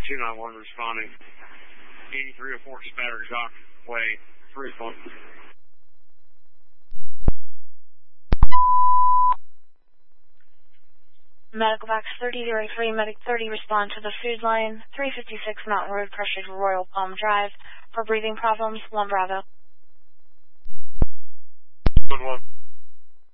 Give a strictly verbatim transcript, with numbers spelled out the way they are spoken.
two nine one responding. eighty-three oh four Spatter Jock Way, three point. Medical Box thirty zero three, Medic thirty, respond to the food line, three fifty-six Mountain Road, pressure to Royal Palm Drive. For breathing problems, one Bravo. Good one.